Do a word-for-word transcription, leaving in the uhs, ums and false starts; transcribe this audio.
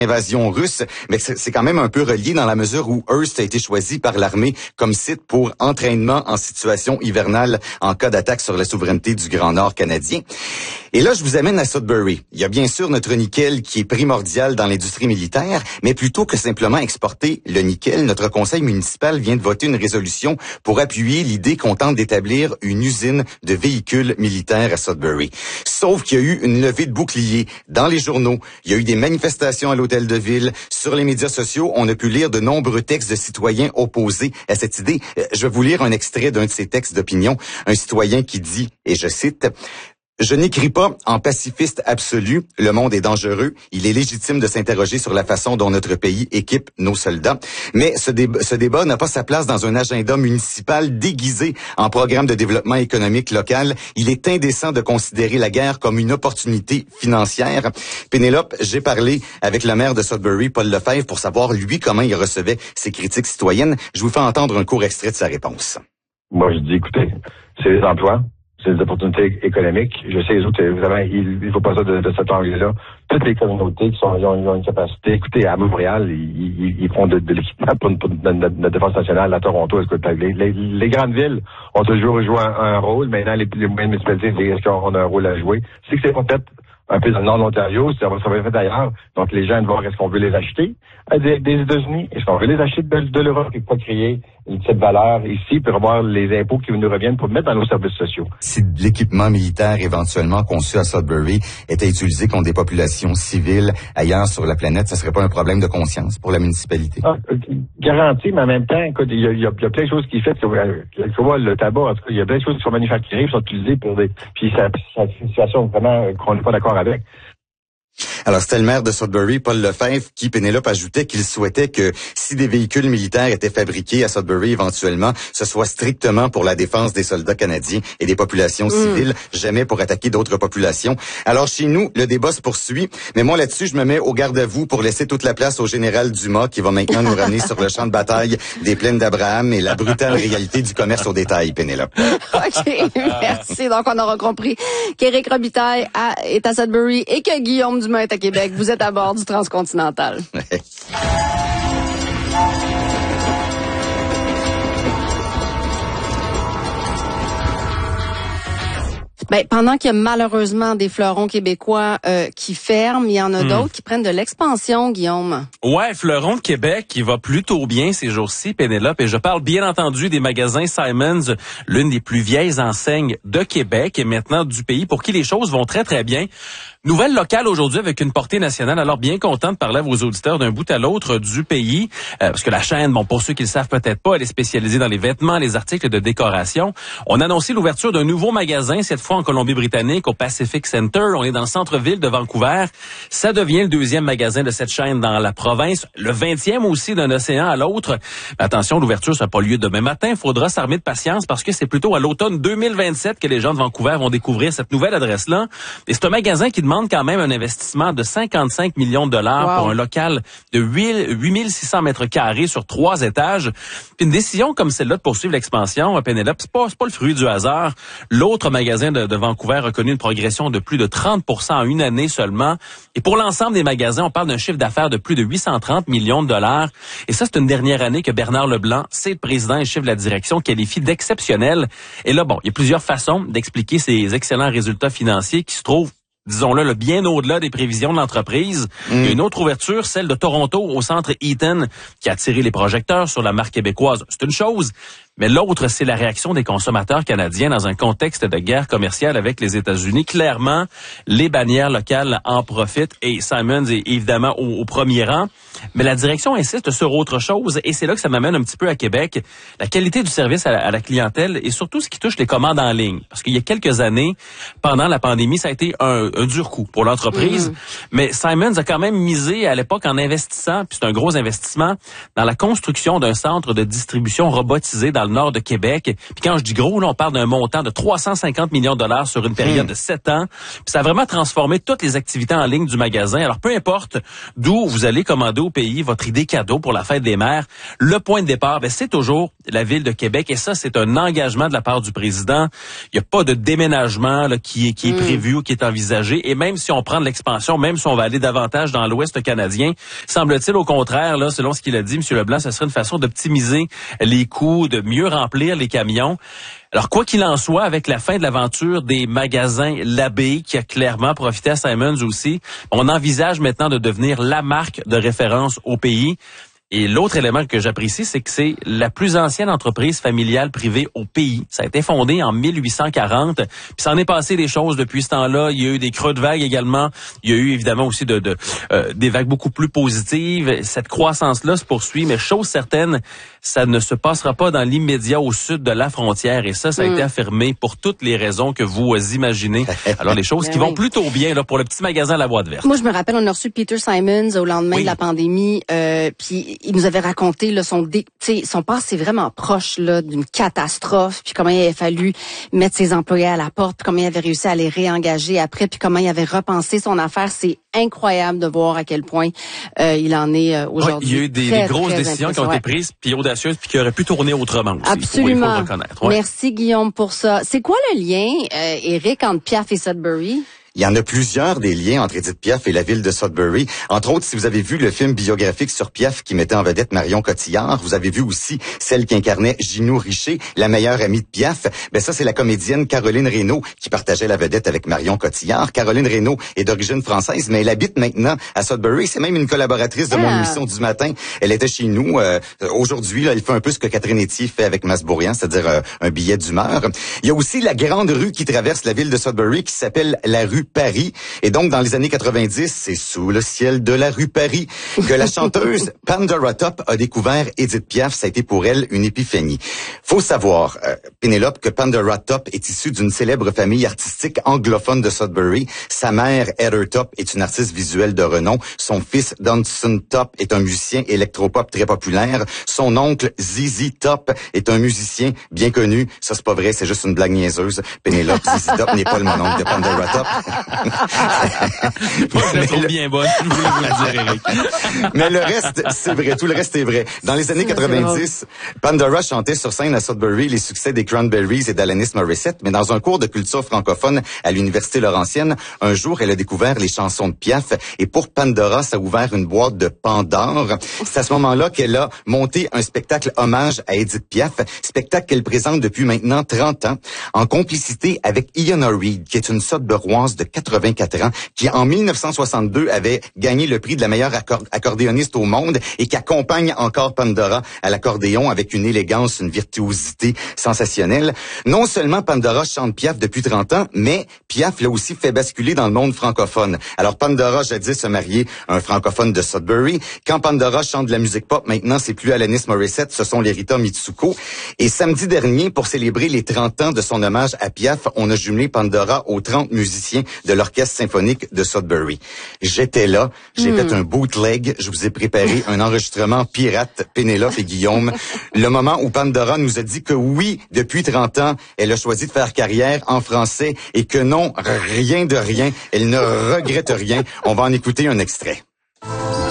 invasion russe, mais c'est quand même un peu relié dans la mesure où Hearst a été choisi par l'armée comme site pour entraînement en situation hivernale en cas d'attaque sur la souveraineté du Grand Nord canadien. Et là, je vous amène à Sudbury. Il y a bien sûr notre nickel qui est primordial dans l'industrie militaire, mais plutôt que simplement exporter le nickel, notre conseil municipal vient de voter une résolution pour appuyer l'idée qu'on tente d'établir une usine de véhicules militaires à Sudbury. Sauf qu'il y a eu une levée de boucliers dans les journaux, il y a eu des manifestations à l'hôtel de ville, sur les médias sociaux, on a pu lire de nombreux textes de citoyens opposés à cette idée. Je vais vous lire un extrait d'un de ces textes d'opinion, un citoyen qui dit, et je cite, « Je n'écris pas en pacifiste absolu, le monde est dangereux, il est légitime de s'interroger sur la façon dont notre pays équipe nos soldats, mais ce, dé- ce débat n'a pas sa place dans un agenda municipal déguisé en programme de développement économique local. Il est indécent de considérer la guerre comme une opportunité financière. » Pénélope, j'ai parlé avec le maire de Sudbury, Paul Lefebvre, pour savoir, lui, comment il recevait ces critiques citoyennes. Je vous fais entendre un court extrait de sa réponse. Moi, je dis, écoutez, c'est les emplois. C'est des opportunités économiques. Je sais, les autres, évidemment, il ne faut pas ça de, de cet angle-là. Toutes les communautés qui sont, ils ont, ils ont une capacité. Écoutez, à Montréal, ils, ils, ils font de, de l'équipement pour, pour notre, notre défense nationale. À Toronto, les, les, les grandes villes ont toujours joué un, un rôle. Maintenant, les, les moyennes municipalités, est-ce qu'on a un rôle à jouer? C'est que c'est peut-être un peu dans le nord de l'Ontario, ça va, ça va être fait d'ailleurs. Donc, les gens vont voir est-ce qu'on veut les acheter des, des États-Unis, est-ce qu'on veut les acheter de, de l'Europe et pas créer cette valeur ici pour avoir les impôts qui nous reviennent pour mettre dans nos services sociaux. Si l'équipement militaire éventuellement conçu à Sudbury était utilisé contre des populations civiles ailleurs sur la planète, ça serait pas un problème de conscience pour la municipalité? Ah, garanti, mais en même temps, écoute, il y a, il y a, il y a plein de choses qui fait que, tu vois, le tabac, en tout cas, il y a plein de choses qui sont manufacturées, qui sont utilisées pour des, puis ça, c'est une situation vraiment qu'on n'est pas d'accord avec. Alors, c'était le maire de Sudbury, Paul Lefebvre, qui, Pénélope, ajoutait qu'il souhaitait que si des véhicules militaires étaient fabriqués à Sudbury éventuellement, ce soit strictement pour la défense des soldats canadiens et des populations civiles, mmh. jamais pour attaquer d'autres populations. Alors, chez nous, le débat se poursuit, mais moi, là-dessus, je me mets au garde-à-vous pour laisser toute la place au général Dumas, qui va maintenant nous ramener sur le champ de bataille des plaines d'Abraham et la brutale réalité du commerce au détail, Pénélope. OK, merci. Donc, on aura compris qu'Éric Robitaille a, est à Sudbury et que Guillaume Dumas est à Québec. Vous êtes à bord du Transcontinental. Ben, pendant qu'il y a malheureusement des fleurons québécois euh, qui ferment, il y en a mmh. d'autres qui prennent de l'expansion, Guillaume. Ouais, Fleuron de Québec qui va plutôt bien ces jours-ci, Pénélope. Et je parle bien entendu des magasins Simons, l'une des plus vieilles enseignes de Québec et maintenant du pays, pour qui les choses vont très, très bien. Nouvelle locale aujourd'hui avec une portée nationale. Alors, bien content de parler à vos auditeurs d'un bout à l'autre du pays. Euh, parce que la chaîne, bon, pour ceux qui le savent peut-être pas, elle est spécialisée dans les vêtements, les articles de décoration. On a annoncé l'ouverture d'un nouveau magasin, cette fois en Colombie-Britannique, au Pacific Center. On est dans le centre-ville de Vancouver. Ça devient le deuxième magasin de cette chaîne dans la province. Le vingtième aussi d'un océan à l'autre. Mais attention, l'ouverture n'a pas lieu demain matin. Il faudra s'armer de patience parce que c'est plutôt à l'automne deux mille vingt-sept que les gens de Vancouver vont découvrir cette nouvelle adresse-là. Et c'est un magasin qui demande quand même un investissement de cinquante-cinq millions de dollars wow. pour un local de huit mille six cents mètres carrés sur trois étages. Puis une décision comme celle-là de poursuivre l'expansion, Pénélope, c'est pas, c'est pas le fruit du hasard. L'autre magasin de, de Vancouver a connu une progression de plus de trente pour cent en une année seulement. Et pour l'ensemble des magasins, on parle d'un chiffre d'affaires de plus de huit cent trente millions de dollars. Et ça, c'est une dernière année que Bernard Leblanc, c'est le président et chef de la direction, qualifie d'exceptionnel. Et là, bon, il y a plusieurs façons d'expliquer ces excellents résultats financiers qui se trouvent, disons-le, le bien au-delà des prévisions de l'entreprise. Mmh. Il y a une autre ouverture, celle de Toronto au centre Eaton, qui a attiré les projecteurs sur la marque québécoise. C'est une chose, mais l'autre, c'est la réaction des consommateurs canadiens dans un contexte de guerre commerciale avec les États-Unis. Clairement, les bannières locales en profitent et Simons est évidemment au, au premier rang. Mais la direction insiste sur autre chose et c'est là que ça m'amène un petit peu à Québec. La qualité du service à la, à la clientèle et surtout ce qui touche les commandes en ligne. Parce qu'il y a quelques années, pendant la pandémie, ça a été un, un dur coup pour l'entreprise. Mmh. Mais Simons a quand même misé à l'époque en investissant, puis c'est un gros investissement, dans la construction d'un centre de distribution robotisé dans le le nord de Québec. Puis quand je dis gros, là, on parle d'un montant de trois cent cinquante millions de dollars sur une période mmh. de sept ans. Puis ça a vraiment transformé toutes les activités en ligne du magasin. Alors, peu importe d'où vous allez commander au pays votre idée cadeau pour la fête des mères, le point de départ, ben, c'est toujours la ville de Québec. Et ça, c'est un engagement de la part du président. Il n'y a pas de déménagement là, qui est, qui est mmh. prévu ou qui est envisagé. Et même si on prend de l'expansion, même si on va aller davantage dans l'Ouest canadien, semble-t-il au contraire, là, selon ce qu'il a dit, M. Leblanc, ce serait une façon d'optimiser les coûts, de mieux remplir les camions. Alors, quoi qu'il en soit, avec la fin de l'aventure des magasins L'Abbé, qui a clairement profité à Simons aussi, on envisage maintenant de devenir la marque de référence au pays. Et l'autre élément que j'apprécie, c'est que c'est la plus ancienne entreprise familiale privée au pays. Ça a été fondé en mille huit cent quarante. Puis ça en est passé des choses depuis ce temps-là. Il y a eu des creux de vagues également. Il y a eu évidemment aussi de, de euh, des vagues beaucoup plus positives. Cette croissance-là se poursuit, mais chose certaine, ça ne se passera pas dans l'immédiat au sud de la frontière. Et ça, ça a mmh. été affirmé pour toutes les raisons que vous imaginez. Alors, les choses qui vont plutôt bien là pour le petit magasin à la boîte verte. Moi, je me rappelle, on a reçu Peter Simons au lendemain oui. de la pandémie. Euh, puis il nous avait raconté là, son, dé, son passé vraiment proche là, d'une catastrophe, puis comment il avait fallu mettre ses employés à la porte, puis comment il avait réussi à les réengager après, puis comment il avait repensé son affaire. C'est incroyable de voir à quel point euh, il en est euh, aujourd'hui. Ouais, il y a eu des, très, des grosses très décisions qui ont ouais. été prises, puis audacieuses, puis qui auraient pu tourner autrement aussi. Absolument. Il faut, il faut le reconnaître. Ouais. Merci Guillaume pour ça. C'est quoi le lien, euh, Éric, entre Piaf et Sudbury? Il y en a plusieurs des liens entre Édith Piaf et la ville de Sudbury. Entre autres, si vous avez vu le film biographique sur Piaf qui mettait en vedette Marion Cotillard, vous avez vu aussi celle qui incarnait Ginou Richer, la meilleure amie de Piaf. Ben ça, c'est la comédienne Caroline Reynaud qui partageait la vedette avec Marion Cotillard. Caroline Reynaud est d'origine française, mais elle habite maintenant à Sudbury. C'est même une collaboratrice de ah. mon émission du matin. Elle était chez nous. Euh, aujourd'hui, là, elle fait un peu ce que Catherine Etier fait avec Masbourian, c'est-à-dire euh, un billet d'humeur. Il y a aussi la grande rue qui traverse la ville de Sudbury qui s'appelle la rue Paris. Et donc, dans les années quatre-vingt-dix, c'est sous le ciel de la rue Paris que la chanteuse Pandora Top a découvert Édith Piaf. Ça a été pour elle une épiphanie. Faut savoir, euh, Pénélope, que Pandora Top est issue d'une célèbre famille artistique anglophone de Sudbury. Sa mère, Heather Top, est une artiste visuelle de renom. Son fils, Dunson Top, est un musicien électropop très populaire. Son oncle, Zizi Top, est un musicien bien connu. Ça, c'est pas vrai, c'est juste une blague niaiseuse. Pénélope, Zizi Top n'est pas le mononcle de Pandora Top. Moi, je la trouve bien bonne, je voulais vous le dire, Éric. Mais le reste, c'est vrai. Tout le reste est vrai. Dans les années quatre-vingt-dix, Pandora chantait sur scène à Sudbury les succès des Cranberries et d'Alanis Morissette. Mais dans un cours de culture francophone à l'Université Laurentienne, un jour, elle a découvert les chansons de Piaf. Et pour Pandora, ça a ouvert une boîte de Pandore. C'est à ce moment-là qu'elle a monté un spectacle hommage à Édith Piaf. Spectacle qu'elle présente depuis maintenant trente ans, en complicité avec Iona Reid, qui est une Sudburoise de quatre-vingt-quatre ans, qui en mille neuf cent soixante-deux avait gagné le prix de la meilleure accor- accordéoniste au monde et qui accompagne encore Pandora à l'accordéon avec une élégance, une virtuosité sensationnelle. Non seulement Pandora chante Piaf depuis trente ans, mais Piaf l'a aussi fait basculer dans le monde francophone. Alors Pandora, jadis, se mariait à un francophone de Sudbury. Quand Pandora chante de la musique pop, maintenant c'est plus Alanis Morissette, ce sont les Rita Mitsuko. Et samedi dernier, pour célébrer les trente ans de son hommage à Piaf, on a jumelé Pandora aux trente musiciens de l'Orchestre symphonique de Sudbury. J'étais là, j'ai mm. fait un bootleg, je vous ai préparé un enregistrement pirate, Pénélope et Guillaume. Le moment où Pandora nous a dit que oui, depuis trente ans, elle a choisi de faire carrière en français et que non, rien de rien, elle ne regrette rien. On va en écouter un extrait.